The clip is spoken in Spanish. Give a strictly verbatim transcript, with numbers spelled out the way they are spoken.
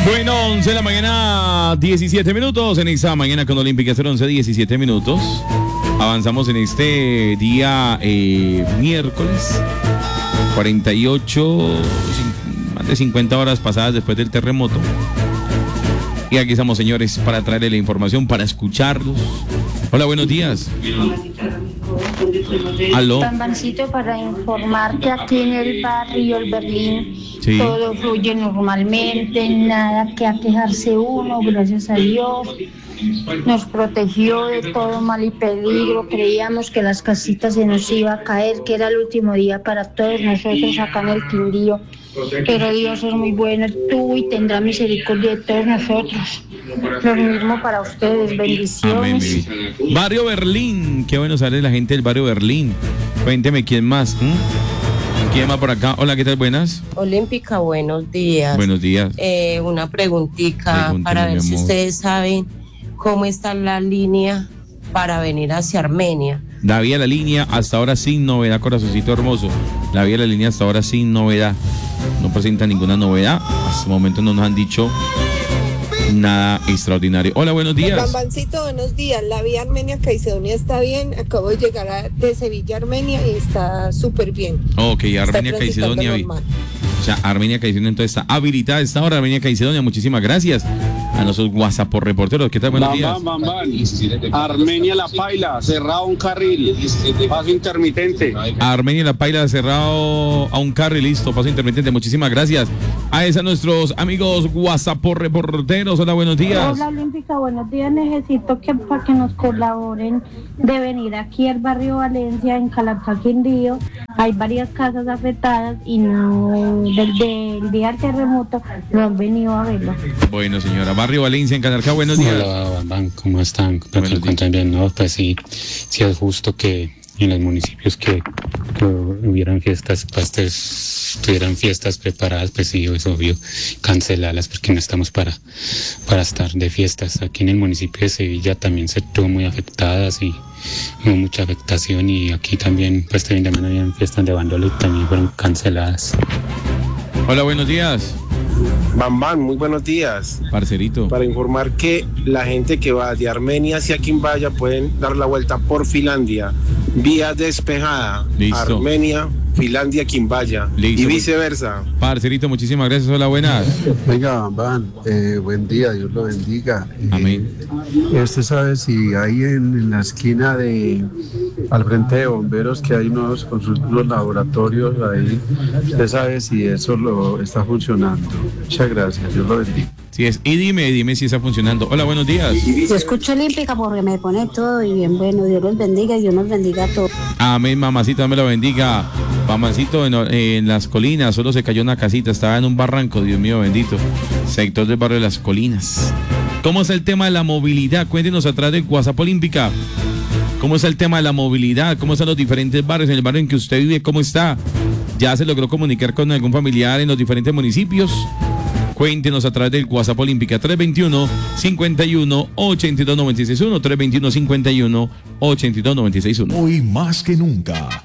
Bueno, once de la mañana, diecisiete minutos. En esta mañana con Olímpica cero once, diecisiete minutos. Avanzamos en este día eh, miércoles. cuarenta y ocho, más de cincuenta horas pasadas después del terremoto. Y aquí estamos, señores, para traerle la información, para escucharlos. Hola, buenos días. Aló. Bambancito, para informar que aquí en el barrio, el Berlín, sí, todo fluye normalmente, nada que aquejarse uno, gracias a Dios. Nos protegió de todo mal y peligro. Creíamos que las casitas se nos iba a caer, que era el último día para todos nosotros acá en el Quindío. Pero Dios es muy bueno, tuvo y tendrá misericordia de todos nosotros. Lo mismo para ustedes, bendiciones. Amén, barrio Berlín, qué bueno saber la gente del barrio Berlín. Cuénteme, ¿quién más? ¿Mm? ¿Quién más por acá? Hola, ¿qué tal? Buenas. Olímpica, buenos días. Buenos días. Eh, una preguntita Pregúnteme, para ver si amor. ustedes saben cómo está la línea para venir hacia Armenia. La vía la línea hasta ahora sin novedad, corazoncito hermoso. La vía la línea hasta ahora sin novedad. No presenta ninguna novedad. Hasta el momento no nos han dicho nada extraordinario. Hola, buenos días. Bambancito, buenos días. La vía Armenia-Caicedonia está bien. Acabo de llegar a, de Sevilla a Armenia y está súper bien. Ok, Armenia-Caicedonia. O sea, Armenia-Caicedonia entonces está habilitada esta hora. Armenia-Caicedonia, muchísimas gracias a nuestros WhatsApp por reporteros. ¿Qué tal? Buenos bam, días. Bam, bam, bam. Armenia La Paila, cerrado un carril, paso intermitente. Armenia La Paila, cerrado a un carril, listo, paso intermitente. Muchísimas gracias a esa nuestros amigos WhatsApp por reporteros. Hola, buenos días. Hola, Olímpica, buenos días. Necesito que para que nos colaboren de venir aquí al barrio Valencia, en Calarcá, Quindío. Hay varias casas afectadas y no, desde el día del terremoto no han venido a verlo. Bueno, señora, barrio Valencia, en Calarcá, buenos días. Hola, Bam, Bam, ¿cómo están? ¿Cómo se encuentran bien? No, pues sí, sí es justo que en los municipios que, que hubieran fiestas, pues pues, tuvieran fiestas preparadas, pues sí, es obvio cancelarlas porque no estamos para, para estar de fiestas. Aquí en el municipio de Sevilla también se estuvo muy afectadas y hubo mucha afectación, y aquí también, pues también, también habían fiestas de Bandolo y también fueron canceladas. Hola, buenos días. Bam Bam, muy buenos días. Parcerito. Para informar que la gente que va de Armenia hacia Quimbaya pueden dar la vuelta por Finlandia, vía despejada. Listo. Armenia, Finlandia, Quimbaya. Listo. Y viceversa. Parcerito, muchísimas gracias. Hola, buenas. Venga, Bam Bam, eh, buen día, Dios lo bendiga. Amén. Eh, ¿Usted sabe si ahí en, en la esquina de, al frente de bomberos, que hay unos, con sus, unos laboratorios ahí, usted sabe si eso lo está funcionando? Muchas gracias, Dios lo bendiga. Sí es, y dime, dime si está funcionando. Hola, buenos días. Yo escucho Olímpica porque me pone todo y bien bueno. Dios los bendiga y Dios nos bendiga a todos. Amén, mamacita, me lo bendiga. Mamacito, en, en las colinas solo se cayó una casita, estaba en un barranco, Dios mío bendito. Sector del barrio de las colinas. ¿Cómo es el tema de la movilidad? Cuéntenos atrás del WhatsApp Olímpica. ¿Cómo es el tema de la movilidad? ¿Cómo están los diferentes barrios? En el barrio en que usted vive, ¿cómo está? ¿Ya se logró comunicar con algún familiar en los diferentes municipios? Cuéntenos a través del WhatsApp Olímpica tres veintiuno, cincuenta y uno, ochenta y dos noventa y seis uno, tres veintiuno, cincuenta y uno, ochenta y dos noventa y seis uno. Hoy más que nunca,